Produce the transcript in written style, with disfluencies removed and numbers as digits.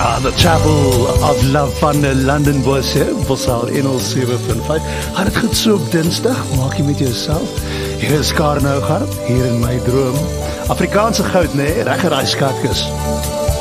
The Chapel of Love van London Boys, Bosaal 107.5. Gaan het goed so op dinsdag, maak jy met jouself. Hier is Karel Nougaard, hier in my droom. Afrikaanse goud, reg in daai skatkis.